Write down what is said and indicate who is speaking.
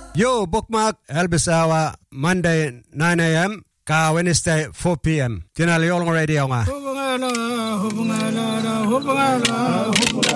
Speaker 1: Yo bookmark Elbisawa Monday 9 a.m. ka Wednesday 4 p.m. Tinali Yolong Radio nga.